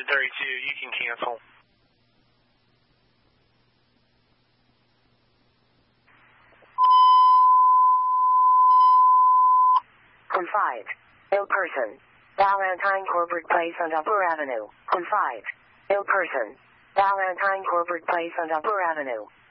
1032, you can cancel. On 5, ill person. Valentine Corporate Place on Upper Avenue. On 5, ill person. Valentine Corporate Place on Upper Avenue.